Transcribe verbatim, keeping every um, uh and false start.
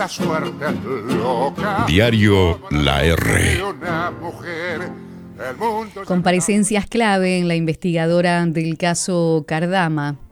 Diario La R. Comparecencias clave en la investigadora del caso Cardama.